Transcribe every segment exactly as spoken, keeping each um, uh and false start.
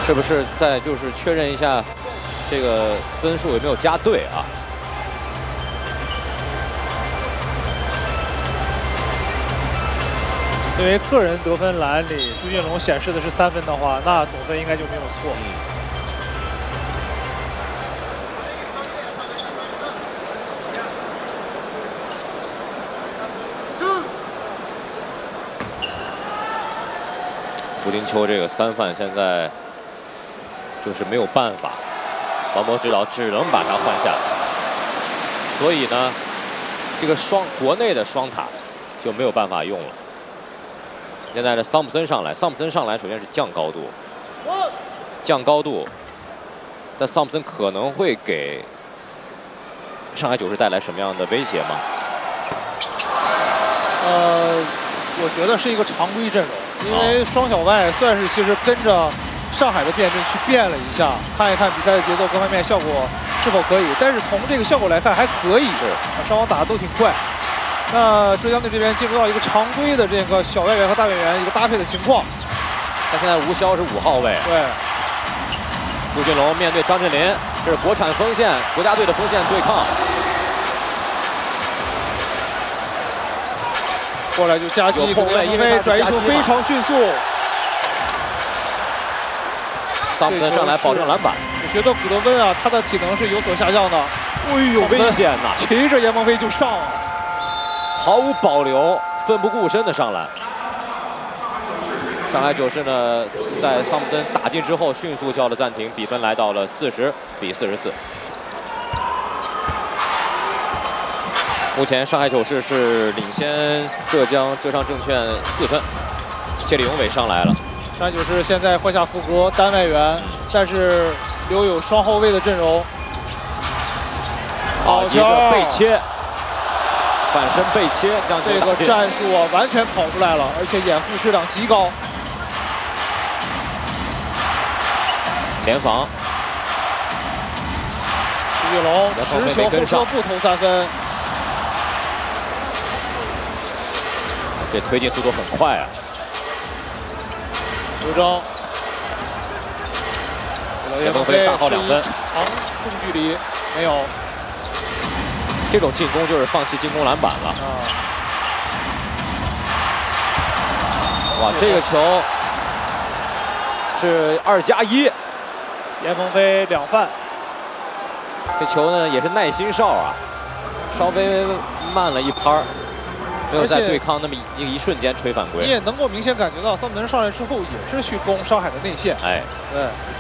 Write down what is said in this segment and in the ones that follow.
是不是再就是确认一下这个分数有没有加对啊？ 因为个人得分栏里朱俊龙显示的是三分的话，那总分应该就没有错。 嗯。 胡金秋这个三犯现在就是没有办法，王博指导只能把他换下。所以呢，这个双国内的双塔就没有办法用了。现在的桑普森上来，桑普森上来首先是降高度，降高度，但桑普森可能会给上海九世带来什么样的威胁吗？ 呃，我觉得是一个常规阵容。 因为双小外算是其实跟着上海的变阵去变了一下，看一看比赛的节奏各方面效果是否可以。但是从这个效果来看还可以，是双方打的都挺快。那浙江队这边进入到一个常规的这个小外援和大外援一个搭配的情况。 他现在吴骁是五号位， 对。 朱俊龙面对张镇麟，这是国产锋线国家队的锋线对抗。 过来就夹击，后卫因为转移球非常迅速。 桑普森上来保证篮板。 我觉得古德温啊，他的体能是有所下降的。 哎呦，危险呐！ 骑着严鹏飞就上了， 毫无保留、奋不顾身的上篮。上海九世呢，在桑普森打进之后，迅速叫了暂停，比分来到了四十比四十四。 目前上海九世是领先浙江浙商证券四分，谢立永伟上来了。 上海九世现在换下福格单外援，但是留有双后卫的阵容。 好，一个背切，反身背切，将这个战术啊完全跑出来了，而且掩护质量极高。 联防， 朱俊龙持球后撤不投三分。 这推进速度很快啊！ 刘铮， 严鹏飞大号两分， 长中距离没有。 这种进攻就是放弃进攻篮板了。 啊！ 哇，这个球是二加一， 严鹏飞两犯。 这球呢也是耐心哨啊，稍微慢了一拍儿。 没有在对抗那么一一瞬间吹犯规， 你也能够明显感觉到桑普森上来之后也是去攻上海的内线。 哎， 对。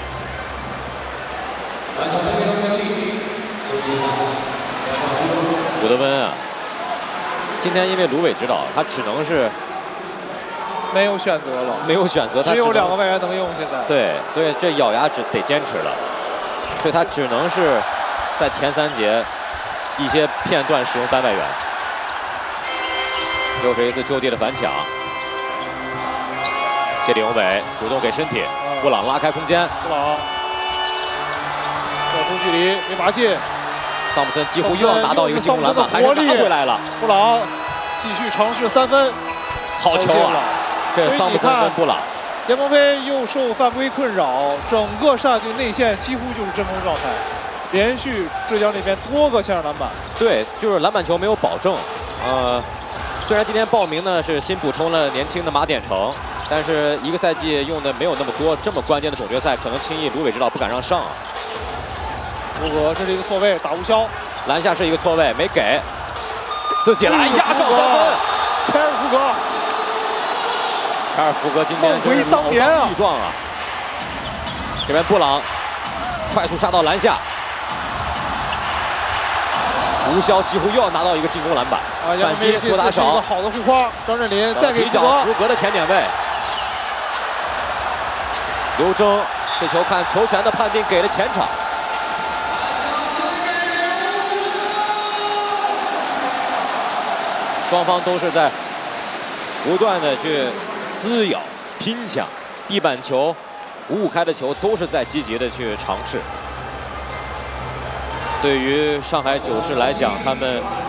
古德温啊，今天因为卢伟指导，他只能是没有选择了， 没有选择，他只有两个外援能用。现在对，所以这咬牙只得坚持了，所以他只能是在前三节一些片段使用单外援。 又是一次就地的反抢，谢立永伟主动给身体，布朗拉开空间， 布朗小中距离没拔进， 桑普森几乎又要拿到一个进攻篮板，还是拿回来了。 布朗继续尝试三分， 好球啊！这桑普森跟布朗， 严鹏飞又受犯规困扰，整个上海队内线几乎就是真空状态，连续浙江那边多个前场篮板。 对，就是篮板球没有保证，呃。 虽然今天报名呢是新补充了年轻的马典成，但是一个赛季用的没有那么多，这么关键的总决赛，可能轻易卢伟指导不敢让上啊。 福格这是一个错位，打吴骁， 篮下是一个错位，没给，自己来压上三分。 凯尔福格， 凯尔福格今天回当年啊， 力壮啊！这边布朗快速杀到篮下。 吴骁几乎又要拿到一个进攻篮板， 啊， 反击多打少， 一个好的护框，张镇麟再给一脚福格的甜点位，刘铮这球看球权的判定给了前场，双方都是在不断的去撕咬、拼抢，地板球、五五开的球都是在积极的去尝试。 对于上海九世来讲，他们